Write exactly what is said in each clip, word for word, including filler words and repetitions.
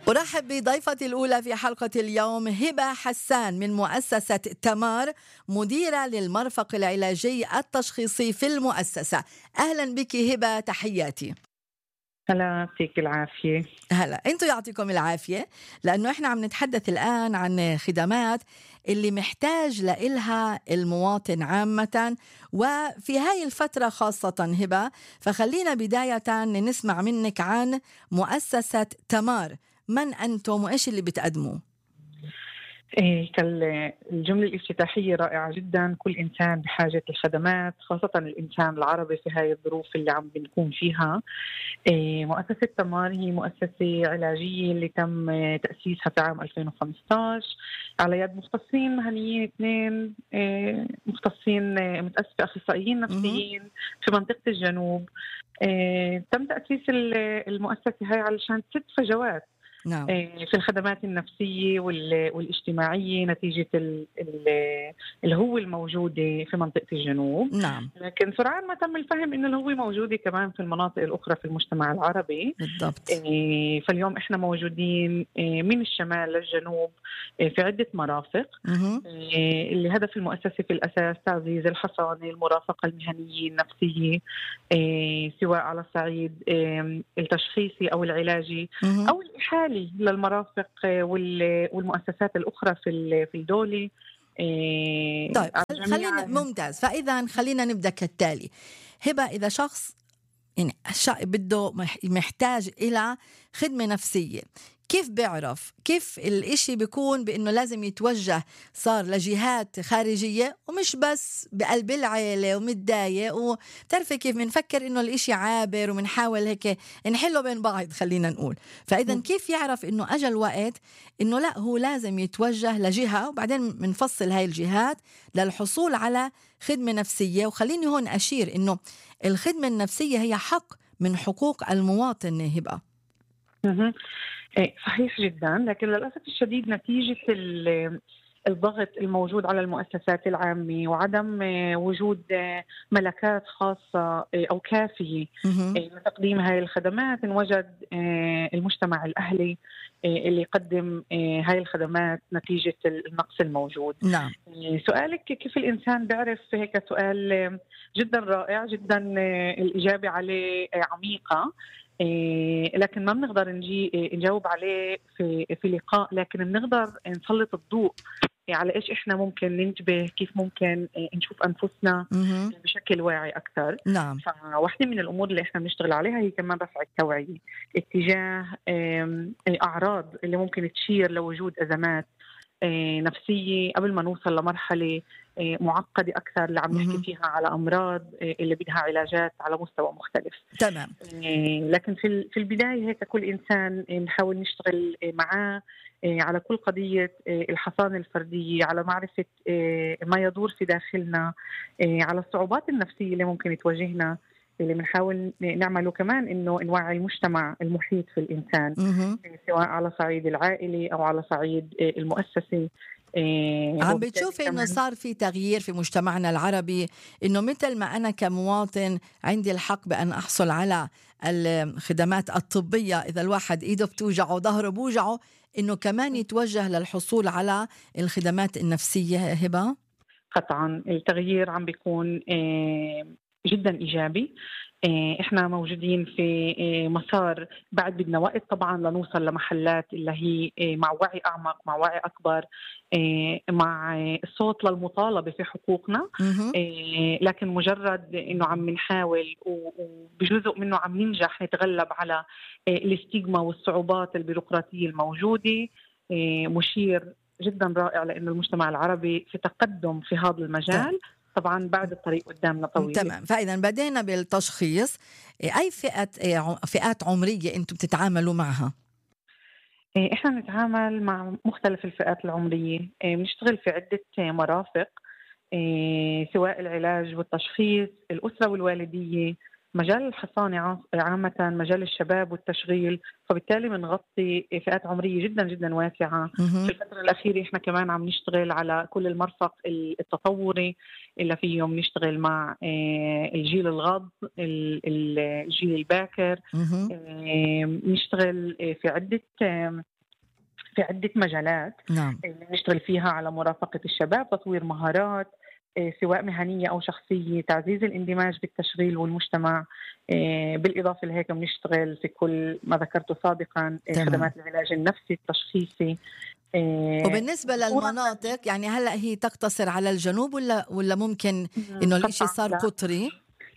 أرحب بضيفتي الأولى في حلقة اليوم هبة حسان من مؤسسة تمار، مديرة للمرفق العلاجي التشخيصي في المؤسسة. أهلا بك هبة، تحياتي. هلا، يعطيك العافية. هلا، انتو يعطيكم العافية، لأنه احنا عم نتحدث الآن عن خدمات اللي محتاج لإلها المواطن عامة وفي هاي الفترة خاصة هبة. فخلينا بداية نسمع منك عن مؤسسة تمار، من أنتم وإيش اللي بتقدموا؟ إيه الجملة الافتتاحية رائعة جدا. كل إنسان بحاجة للخدمات، خاصة الإنسان العربي في هاي الظروف اللي عم بنكون فيها. إيه مؤسسة تمار هي مؤسسة علاجية اللي تم تأسيسها في عام ألفين وخمسة عشر على يد مختصين مهنيين اثنين، إيه مختصين متأسسة أخصائيين نفسيين في منطقة الجنوب. إيه تم تأسيس المؤسسة هاي علشان ست فجوات نعم. في الخدمات النفسية والاجتماعية نتيجة الهوة الموجودة في منطقة الجنوب. نعم. لكن سرعان ما تم الفهم إنه الهوة موجودة كمان في المناطق الأخرى في المجتمع العربي. بالضبط. فاليوم إحنا موجودين من الشمال للجنوب في عدة مرافق، مه. اللي هدف المؤسسة في الأساس تعزيز الحصانة، المرافقة المهنية النفسية، سواء على الصعيد التشخيصي أو العلاجي مه. أو الإحالة للمرافق والمؤسسات الأخرى في في الدولة. طيب خلينا ممتاز. فإذا خلينا نبدأ كالتالي هبة. إذا شخص يعني بده محتاج إلى خدمة نفسية، كيف بيعرف؟ كيف الاشي بيكون بأنه لازم يتوجه صار لجهات خارجية ومش بس بقلب العائلة ومتضايق، وتعرفي كيف منفكر إنه الاشي عابر ومنحاول هيك نحله بين بعض خلينا نقول. فإذا كيف يعرف إنه أجا الوقت إنه لا، هو لازم يتوجه لجهة، وبعدين منفصل هاي الجهات للحصول على خدمة نفسية. وخليني هون أشير إنه الخدمة النفسية هي حق من حقوق المواطن هبة. صحيح جدا، لكن للأسف الشديد نتيجة الضغط الموجود على المؤسسات العامة وعدم وجود ملكات خاصة أو كافية لتقديم هاي الخدمات، انوجد المجتمع الأهلي اللي يقدم هاي الخدمات نتيجة النقص الموجود. نعم. سؤالك كيف الإنسان بيعرف، هيك سؤال جدا رائع جدا، الإجابة عليه عميقة، لكن ما بنقدر نجي نجاوب عليه في في لقاء، لكن بنقدر نسلط الضوء على إيش إحنا ممكن ننتبه، كيف ممكن نشوف أنفسنا مه. بشكل واعي أكثر. نعم. فواحدة من الأمور اللي إحنا بنشتغل عليها هي كمان رفع التوعية اتجاه الأعراض اللي ممكن تشير لوجود أزمات نفسية قبل ما نوصل لمرحلة معقدة أكثر اللي عم نحكي فيها على أمراض اللي بدها علاجات على مستوى مختلف. تمام. لكن في في البداية هيك كل إنسان نحاول نشتغل معاه على كل قضية الحصانة الفردية، على معرفة ما يدور في داخلنا، على الصعوبات النفسية اللي ممكن تواجهنا، اللي بنحاول نعمله كمان إنه نوعي المجتمع المحيط في الإنسان، مه. سواء على صعيد العائلي أو على صعيد المؤسسي. عم بتشوفي إنه صار في تغيير في مجتمعنا العربي، إنه مثل ما أنا كمواطن عندي الحق بأن أحصل على الخدمات الطبية إذا الواحد إيده بتوجعه ظهره بوجعه، إنه كمان يتوجه للحصول على الخدمات النفسية هبة؟ قطعا التغيير عم بيكون جدا إيجابي. إحنا موجودين في مسار بعد بدنا وقت طبعا لنوصل لمحلات اللي هي مع وعي أعمق، مع وعي أكبر، مع الصوت للمطالبة في حقوقنا. لكن مجرد إنه عم نحاول وبجزء منه عم ننجح نتغلب على الاستيغما والصعوبات البيروقراطية الموجودة، مشير جدا رائع لأن المجتمع العربي في تقدم في هذا المجال. طبعا بعد الطريق قدامنا طويل. تمام. فإذا بدينا بالتشخيص، أي فئات فئات عمرية أنتم بتتعاملوا معها؟ إحنا نتعامل مع مختلف الفئات العمرية، بنشتغل في عدة مرافق، سواء العلاج والتشخيص، الأسرة والوالدية، مجال الحصانة عامة، مجال الشباب والتشغيل. فبالتالي بنغطي فئات عمرية جدا جدا واسعة. مه. في الفترة الأخيرة إحنا كمان عم نشتغل على كل المرفق التطوري اللي فيهم نشتغل مع الجيل الغض، الجيل الباكر. مه. نشتغل في عدة في عدة مجالات نعم. نشتغل فيها على مرافقة الشباب، تطوير مهارات سواء مهنية أو شخصية، تعزيز الاندماج بالتشغيل والمجتمع. بالإضافة لهيك بنشتغل في كل ما ذكرته سابقا، تمام. خدمات العلاج النفسي التشخيصي. وبالنسبة للمناطق يعني هلأ هي تقتصر على الجنوب ولا ولا ممكن إنه الإشي صار قطري؟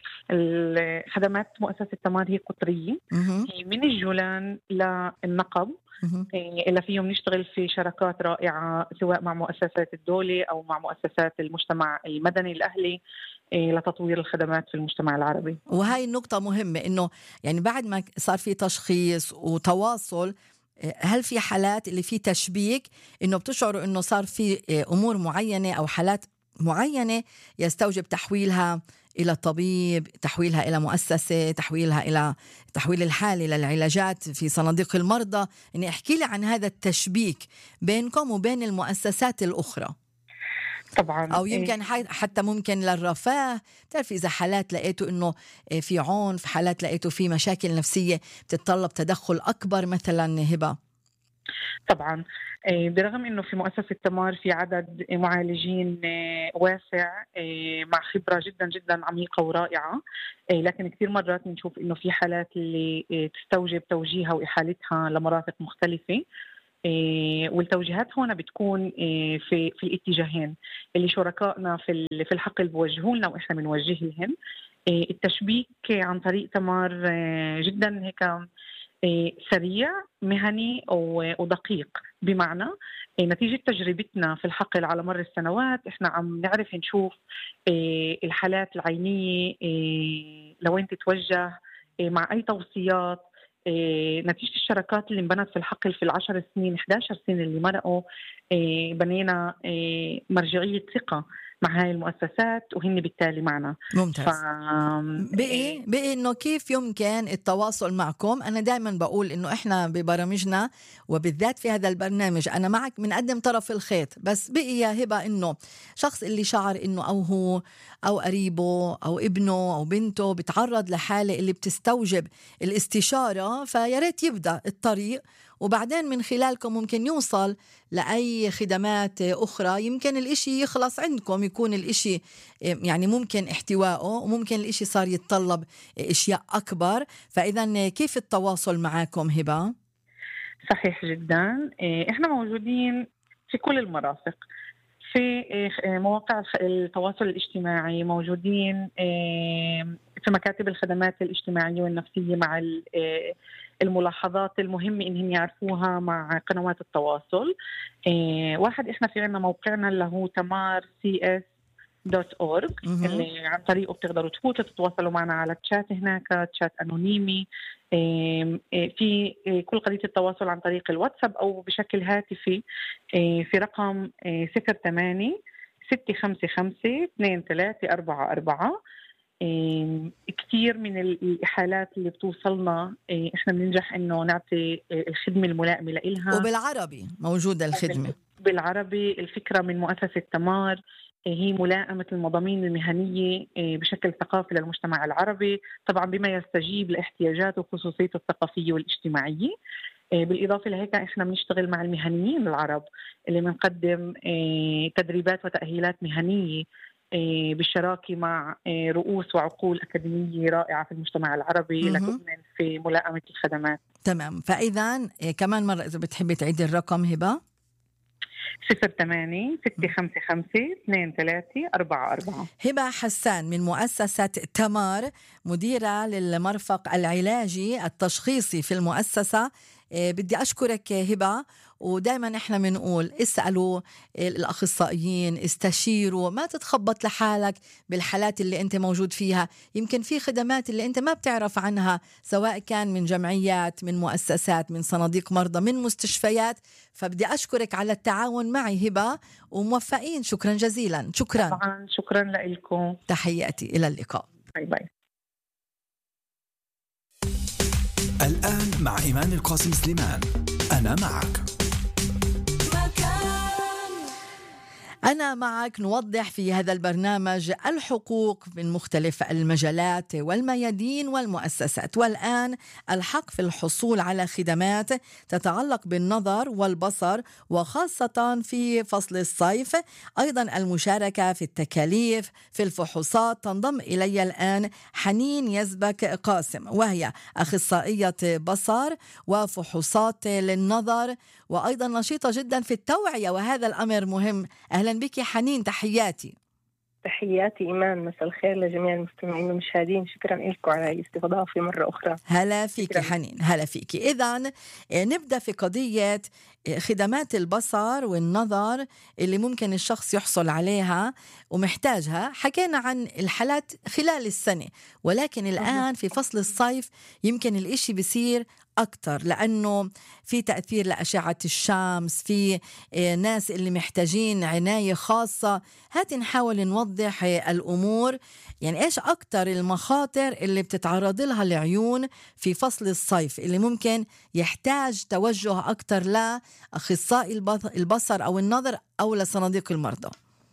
الخدمات مؤسسة تمار هي قطرية، هي من الجولان للنقب، إلا فيهم نشتغل في شراكات رائعة سواء مع مؤسسات الدولة أو مع مؤسسات المجتمع المدني الأهلي لتطوير الخدمات في المجتمع العربي. وهاي النقطة مهمة، إنه يعني بعد ما صار في تشخيص وتواصل، هل في حالات اللي في تشبيك إنه بتشعروا إنه صار في أمور معينة أو حالات معينة يستوجب تحويلها إلى الطبيب، تحويلها إلى مؤسسة، تحويلها إلى تحويل الحالة للعلاجات في صناديق المرضى؟ يعني احكي لي عن هذا التشبيك بينكم وبين المؤسسات الأخرى. طبعا. أو يمكن حتى ممكن للرفاه، تعرف إذا حالات لقيتوا إنه في عنف، حالات لقيتوا في مشاكل نفسية بتتطلب تدخل أكبر مثلا هبة. طبعا برغم أنه في مؤسسة تمار في عدد معالجين واسع مع خبرة جدا جدا عميقة ورائعة، لكن كثير مرات نشوف أنه في حالات اللي تستوجب توجيهها وإحالتها لمرافق مختلفة، والتوجيهات هنا بتكون في في الاتجاهين اللي شركائنا في في الحقل بوجهوا لنا وإحنا بنوجه لهم. التشبيك عن طريق تمار جدا هيك سريع مهني ودقيق، بمعنى نتيجة تجربتنا في الحقل على مر السنوات احنا عم نعرف نشوف الحالات العينية لوين تتوجه مع أي توصيات. نتيجة الشراكات اللي انبنت في الحقل في العشر سنين إحدى عشرة سنة اللي مرقوا، بنينا مرجعية ثقة مع هاي المؤسسات وهن بالتالي معنا. ممتاز. ف... بقي بقي إنه كيف يمكن التواصل معكم. أنا دائما بقول إنه إحنا ببرامجنا وبالذات في هذا البرنامج أنا معك بنقدم طرف الخيط، بس بقي يا هبة إنه شخص اللي شعر إنه أو هو أو قريبه أو ابنه أو بنته بتعرض لحالة اللي بتستوجب الاستشارة، فياريت يبدأ الطريق وبعدين من خلالكم ممكن يوصل لأي خدمات أخرى. يمكن الإشي يخلص عندكم، يكون الإشي يعني ممكن احتوائه، وممكن الإشي صار يتطلب إشياء أكبر. فإذا كيف التواصل معكم هبة؟ صحيح جدا، إحنا موجودين في كل المرافق، في مواقع التواصل الاجتماعي، موجودين في مكاتب الخدمات الاجتماعية والنفسية مع الملاحظات المهمة إنهم يعرفوها مع قنوات التواصل. واحد إحنا في عنا موقعنا اللي هو تمار سي إس دوت أورج، اللي عن طريقه بتقدروا تفوتوا تتواصلوا معنا على الشات، هناك شات أنونيمي. في كل قضية التواصل عن طريق الواتساب أو بشكل هاتفي في رقم صفر ثمانية ستة خمسة خمسة اثنين ثلاثة أربعة أربعة. كثير من الإحالات اللي بتوصلنا إحنا بننجح إنه نعطي الخدمة الملائمة لإلها، وبالعربي موجودة الخدمة بالعربي. الفكرة من مؤسسة تمار هي ملائمة المضامين المهنية بشكل ثقافي للمجتمع العربي، طبعا بما يستجيب لاحتياجاته وخصوصيته الثقافية والاجتماعية. بالإضافة لهيك إحنا بنشتغل مع المهنيين العرب اللي بنقدم تدريبات وتأهيلات مهنية بالشراكة مع رؤوس وعقول أكاديمية رائعة في المجتمع العربي لتؤمن في ملائمة الخدمات. تمام. فإذا كمان مرة إذا بتحبي تعيدي الرقم هبة. صفر ثمانية ستة خمسة خمسة اثنين ثلاثة أربعة أربعة. هبة حسان من مؤسسة تمار، مديرة للمرفق العلاجي التشخيصي في المؤسسة. بدي أشكرك هبة، ودائما إحنا بنقول اسألوا الأخصائيين، استشيروا، ما تتخبط لحالك بالحالات اللي أنت موجود فيها. يمكن في خدمات اللي أنت ما بتعرف عنها، سواء كان من جمعيات، من مؤسسات، من صناديق مرضى، من مستشفيات. فبدي أشكرك على التعاون معي هبة، وموفقين. شكرا جزيلا. شكرا. طبعا شكرا لكم. تحياتي، إلى اللقاء. باي باي. الآن مع إيمان القاسم سليمان، أنا معك. أنا معك نوضح في هذا البرنامج الحقوق من مختلف المجالات والميادين والمؤسسات. والآن الحق في الحصول على خدمات تتعلق بالنظر والبصر، وخاصة في فصل الصيف. أيضا المشاركة في التكاليف في الفحوصات. تنضم إلي الآن حنين يزبك قاسم، وهي أخصائية بصر وفحوصات للنظر، وأيضا نشيطة جدا في التوعية، وهذا الأمر مهم. أهلا بك حنين، تحياتي. تحياتي إيمان، مساء الخير لجميع المستمعين والمشاهدين. شكرا لكم على استضافتي مرة أخرى. هلا فيك حنين، هلا فيك. إذن نبدأ في قضية خدمات البصر والنظر اللي ممكن الشخص يحصل عليها ومحتاجها. حكينا عن الحالات خلال السنة، ولكن الآن في فصل الصيف يمكن الإشي بيصير أكتر، لأنه في تأثير لأشعة الشمس، في ناس اللي محتاجين عناية خاصة. هات نحاول نوضح الأمور، يعني إيش أكتر المخاطر اللي بتتعرض لها العيون في فصل الصيف اللي ممكن يحتاج توجه أكتر لأخصائي البصر أو النظر أو لصناديق المرضى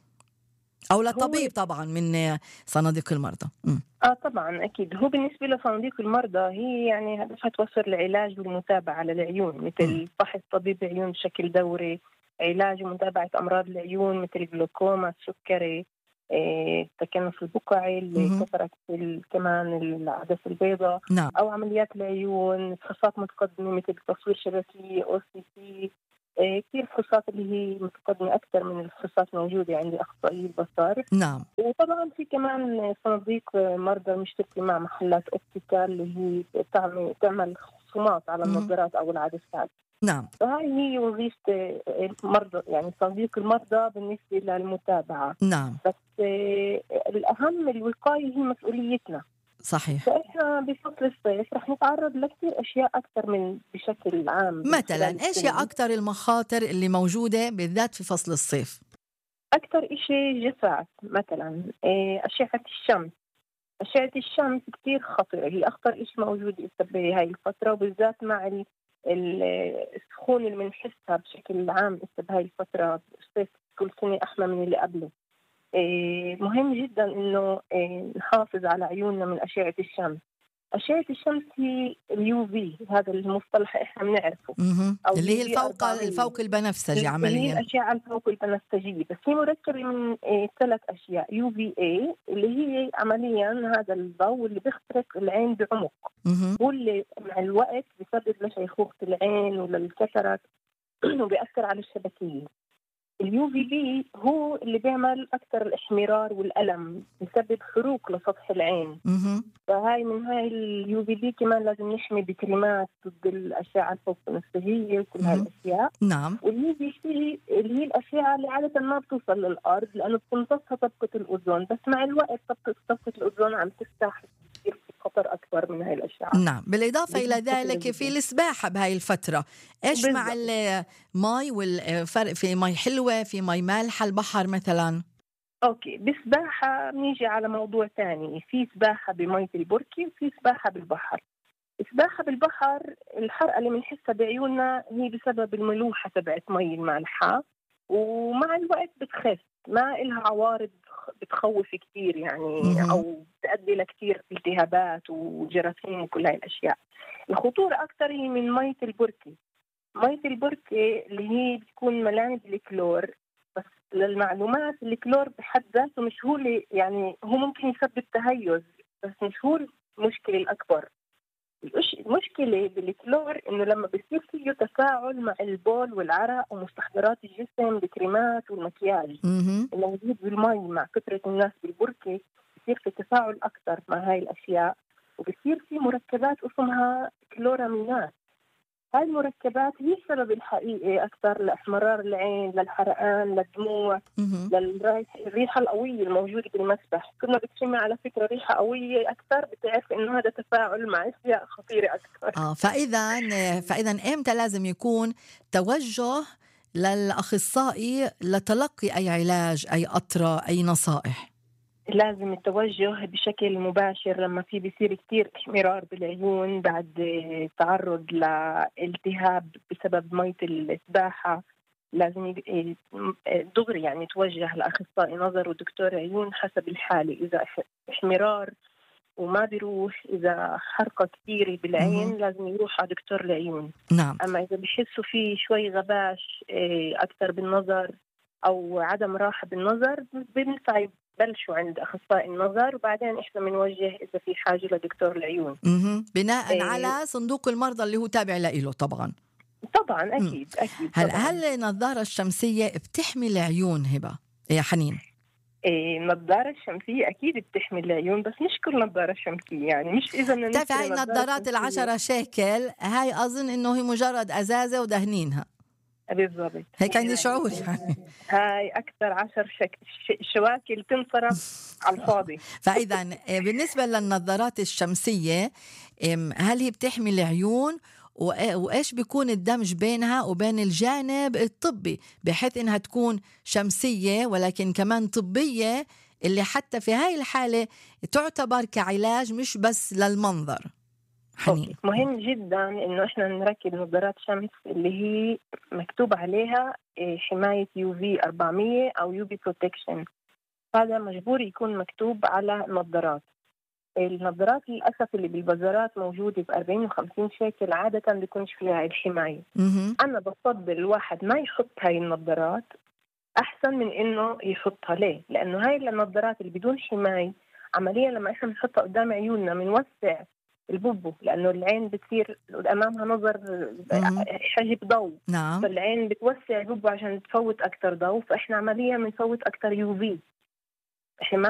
أو لطبيب طبعا من صناديق المرضى. م. آه طبعا أكيد. هو بالنسبة لصناديق المرضى هي يعني هدفها توفر العلاج والمتابعة للعيون، مثل فحص طبيب عيون بشكل دوري، علاج ومتابعة أمراض العيون مثل الجلوكوما، السكري، إيه، التكنس البقعي اللي كثرت كمان العدسة البيضاء. نعم. أو عمليات العيون، فحوصات متقدمة مثل تصوير شبكي أو سي تي. إيه، كثير فحوصات اللي هي متقدمة أكثر من الفحوصات موجودة عند أخصائي البصر. نعم. وطبعا في كمان صناديق مرضى مشتركة مع محلات أوبتيكال اللي هي تعمل تعمل خصومات على النظارات أو العدسات. نعم. فهاي هي وظيفة المرضى، يعني صناديق المرضى بالنسبة للمتابعة. نعم. بس الأهم الوقاية هي مسؤوليتنا. صحيح. فإحنا بفصل الصيف رح نتعرض لكثير أشياء أكثر من بشكل عام. مثلا إيش هي أكثر المخاطر اللي موجودة بالذات في فصل الصيف؟ أكثر إشي جفاف مثلا، أشعة الشمس. أشعة الشمس كثير خطيرة، هي أخطر إشي موجود بهاي الفترة، وبالذات مع السخون اللي بنحسها بشكل عام بهاي الفترة. الصيف كل سنة أحلى من اللي قبله. مهم جدا إنه نحافظ على عيوننا من أشعة الشمس. أشعة الشمس هي اليو في، هذا المصطلح إحنا بنعرفه، أو اللي هي الفوق الفوق البنفسجي عمليا. هي الأشعة الفوق البنفسجية، بس هي مركبة من ثلاث أشياء. يو في إيه اللي هي عمليا هذا الضوء اللي بيخترق العين بعمق، هو اللي مع الوقت بيسبب لشيخوخة العين وللكسرات وبيأثر على الشبكية. اليو في بي هو اللي بيعمل أكثر الإحمرار والألم، بيسبب حروق لسطح العين. فهاي من هاي اليو في بي كمان لازم نحمي بكريمات ضد الأشعة الفوق البنفسجية وكل هاي الأشياء. نعم. واليو في سي اللي هي الأشعة اللي عادة ما بتوصل للأرض لأنه بتمتصها طبقة الأوزون، بس مع الوقت طبقة طبقة الأوزون عم تفتح خطر أكبر من هاي الأشعة. نعم. بالإضافة إلى ذلك في السباحة بهاي الفترة، إيش بالضبط. مع الماء والفرق في ماء حلوة في ماء مالحة البحر مثلا؟ أوكي، بسباحة نيجي على موضوع تاني. في سباحة بمية البركي وفي سباحة بالبحر. السباحة بالبحر الحرقة اللي بنحسها بعيوننا هي بسبب الملوحة تبعت مي المالحة، ومع الوقت بتخف، ما إلها عوارض بتخوف كتير يعني أو تؤدي لكتير التهابات وجراثيم وكل هاي الأشياء. الخطورة أكتر هي من مية البركي. مية البركي اللي هي بتكون مليانة بالكلور، بس للمعلومات الكلور بحد ذاته مش هو اللي يعني هو ممكن يسبب تهيج، بس مش هو المشكلة الأكبر. المشكلة بالكلور إنه لما بيصير فيه تفاعل مع البول والعرق ومستحضرات الجسم بالكريمات والمكياج الموجود بالمي مع كثرة الناس بالبركة، بيصير في تفاعل أكثر مع هاي الأشياء، وبيصير في مركبات اسمها كلورامينات. هاي المركبات هي السبب الحقيقي أكثر لإحمرار العين، للحرقان، للدموع، للريحة القوية الموجودة بالمسبح. كل ما بتشمي على فكرة ريحة قوية أكثر بتعرف إنه هذا تفاعل مع أشياء خطيرة أكثر. آه فإذا فإذا إمتى لازم يكون توجه للأخصائي لتلقي أي علاج، أي قطرة، أي نصائح؟ لازم التوجه بشكل مباشر لما في بيصير كتير احمرار بالعيون بعد تعرض لالتهاب بسبب مية السباحة لازم دغري يعني توجه لأخصائي نظر ودكتور عيون حسب الحالة. إذا احمرار وما بيروح، إذا حرقة كثيرة بالعين مهم. لازم يروح على دكتور العيون. نعم. أما إذا بيحسوا فيه شوي غباش أكثر بالنظر أو عدم راحة بالنظر، بنفع يبلشوا عند أخصائي النظر، وبعدين إحنا بنوجه إذا في حاجة لدكتور العيون. مهم. بناء إيه. على صندوق المرضى اللي هو تابع له طبعا. طبعا أكيد مم. أكيد. هل هل النظارة الشمسية بتحمي العيون هبة يا حنين؟ إيه، النظارة الشمسية أكيد بتحمي العيون، بس مش كل نظارة شمسية، يعني مش إذا بدنا نشتري هاي النظارات العشرة شيكل، هاي أظن إنه هي مجرد أزازة ودهنينها. بالضبط، هيك عندي شعور يعني. هاي أكثر عشر شك... شواكل تنصرف على الفاضي. فإذا بالنسبة للنظارات الشمسية، هل هي بتحمي العيون؟ وإيش بيكون الدمج بينها وبين الجانب الطبي بحيث إنها تكون شمسية ولكن كمان طبية، اللي حتى في هاي الحالة تعتبر كعلاج مش بس للمنظر؟ حنين. مهم جدا إنه إحنا نركب نظارات شمس اللي هي مكتوب عليها حماية يو في أربعمية أو يو في بروتكشن. هذا مجبور يكون مكتوب على النظارات. النظارات للأسف اللي بالبازارات موجودة بأربعين وخمسين شيكل عادة بيكونش فيها الحماية. أنا بفضل الواحد ما يحط هاي النظارات أحسن من إنه يحطها. ليه؟ لأنه هاي النظارات اللي بدون حماية عمليا لما إحنا نحطها قدام عيوننا منوسع البوبو، لأنه العين بتصير أمامها نظر حجب ضوء. نعم. فالعين بتوسع البوبو عشان تفوت أكتر ضوء، فإحنا عمليا بنفوت أكتر يو في. إحنا